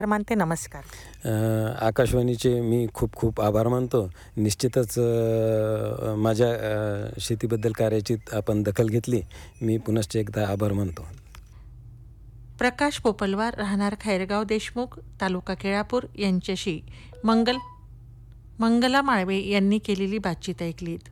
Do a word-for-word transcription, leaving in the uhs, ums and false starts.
मानते. नमस्कार. अ, आकाशवाणीचे मी खूप खूप आभार मानतो. निश्चितच अ, माझ्या अ, शेतीबद्दल कार्याची आपण दखल घेतली. मी पुनश्च एकदा आभार मानतो. प्रकाश पोपलवार, राहणार खैरगाव देशमुख, तालुका केळापूर यांच्याशी मंगल मंगला माळवे यांनी केलेली बातचीत ऐकलीत.